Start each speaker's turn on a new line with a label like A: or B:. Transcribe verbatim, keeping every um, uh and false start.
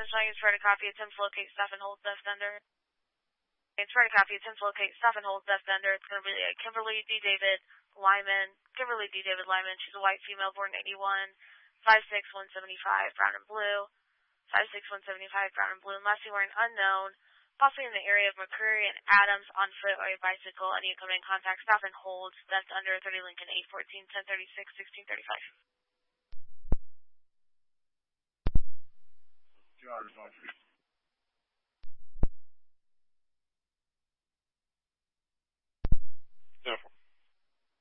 A: showing is for to copy, attempt to locate staff and hold death vendor. It's for to copy, attempt to locate staff and hold death vendor. It's going to be uh, Kimberly D. David Lyman. Kimberly D. David Lyman. She's a white female, born in eighty-one, five six, one seventy-five, brown and blue. five six, one seventy-five, brown and blue. Lastly, wearing unknown. Possibly in the area of McCreary and Adams on foot or a bicycle. Any incoming contact, staff and hold. That's under thirty Lincoln, eight fourteen, ten thirty-six, sixteen thirty-five.
B: Two hours, one, three.